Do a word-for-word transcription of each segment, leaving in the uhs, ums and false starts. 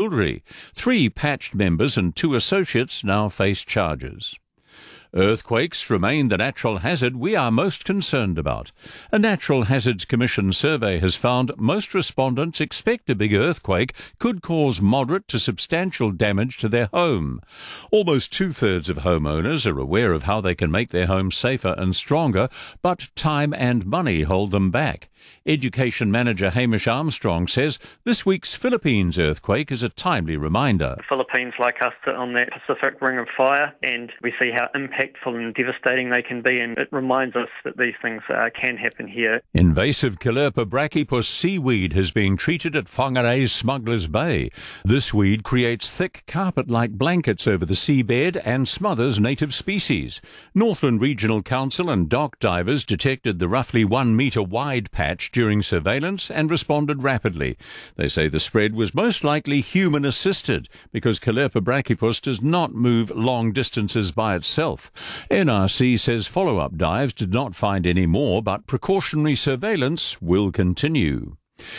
Kildare. Three patched members and two associates now face charges. Earthquakes remain the natural hazard we are most concerned about. A Natural Hazards Commission survey has found most respondents expect a big earthquake could cause moderate to substantial damage to their home. Almost two-thirds of homeowners are aware of how they can make their homes safer and stronger, but time and money hold them back. Education Manager Hamish Armstrong says this week's Philippines earthquake is a timely reminder. The Philippines, like us, sit on that Pacific Ring of Fire, and we see how impactful and devastating they can be, and it reminds us that these things uh, can happen here. Invasive Callirpa brachypus seaweed has been treated at Whangarei's Smugglers Bay. This weed creates thick carpet-like blankets over the seabed and smothers native species. Northland Regional Council and dock divers detected the roughly one metre wide patch during surveillance and responded rapidly. They say the spread was most likely human-assisted because Callirpa brachypus does not move long distances by itself. N R C says follow-up dives did not find any more, but precautionary surveillance will continue.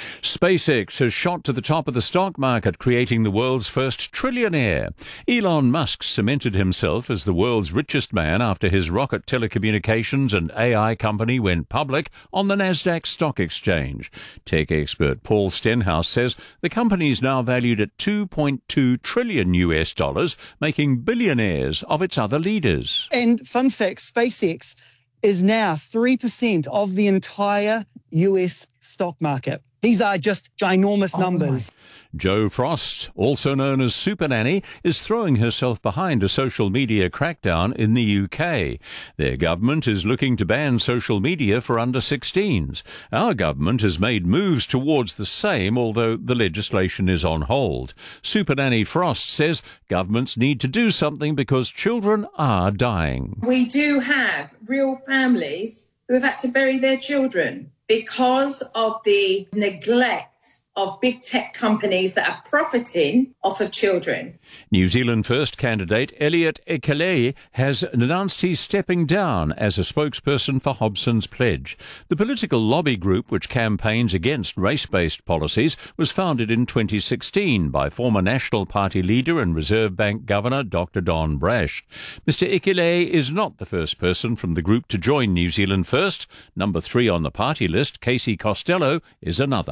SpaceX has shot to the top of the stock market, creating the world's first trillionaire. Elon Musk cemented himself as the world's richest man after his rocket telecommunications and A I company went public on the Nasdaq Stock Exchange. Tech expert Paul Stenhouse says the company is now valued at two point two trillion U S dollars, making billionaires of its other leaders. And fun fact, SpaceX is now three percent of the entire U S stock market. These are just ginormous numbers. Oh, Jo Frost, also known as Super Nanny, is throwing herself behind a social media crackdown in the U K. Their government is looking to ban social media for under sixteens. Our government has made moves towards the same, although the legislation is on hold. Super Nanny Frost says governments need to do something because children are dying. We do have real families who have had to bury their children because of the neglect of big tech companies that are profiting off of children. New Zealand First candidate Elliot Ekelei has announced he's stepping down as a spokesperson for Hobson's Pledge. The political lobby group, which campaigns against race-based policies, was founded in twenty sixteen by former National Party leader and Reserve Bank Governor Doctor Don Brash. Mister Ekelei is not the first person from the group to join New Zealand First. Number three on the party list, Casey Costello, is another.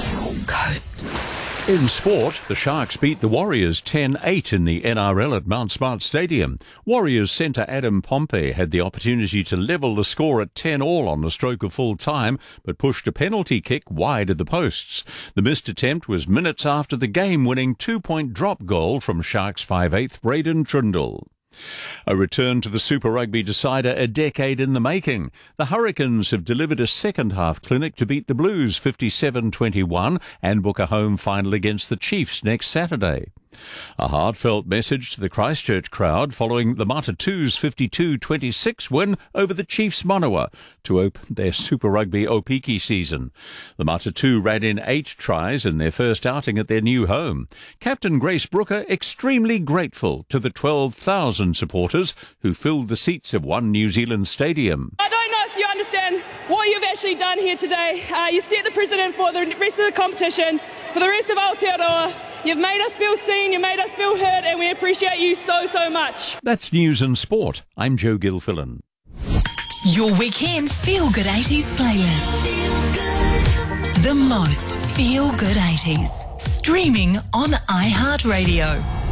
Coast. In sport, the Sharks beat the Warriors ten eight in the N R L at Mount Smart Stadium. Warriors centre Adam Pompey had the opportunity to level the score at ten all on the stroke of full time, but pushed a penalty kick wide of the posts. The missed attempt was minutes after the game-winning two-point drop goal from Sharks five eighth Braden Trundle. A return to the Super Rugby decider a decade in the making. The Hurricanes have delivered a second-half clinic to beat the Blues fifty-seven twenty-one and book a home final against the Chiefs next Saturday. A heartfelt message to the Christchurch crowd following the Matatu's fifty-two twenty-six win over the Chiefs Manawa to open their Super Rugby Opiki season. The Matatu ran in eight tries in their first outing at their new home. Captain Grace Brooker extremely grateful to the twelve thousand supporters who filled the seats of One New Zealand Stadium. I don't know if you understand what you've actually done here today. Uh, you set the precedent for the rest of the competition, for the rest of Aotearoa. You've made us feel seen, you made us feel heard, and we appreciate you so, so much. That's News and Sport. I'm Joe Gilfillan. Your weekend Feel Good eighties playlist. Feel good. The most Feel Good eighties. Streaming on iHeartRadio.